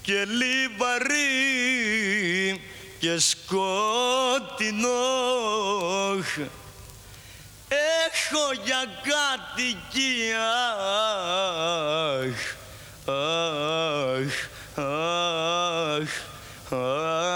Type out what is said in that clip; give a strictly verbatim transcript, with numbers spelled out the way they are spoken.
και λιβαρή και σκότεινο. Έχω για κατοικία, αχ, αχ, αχ, αχ.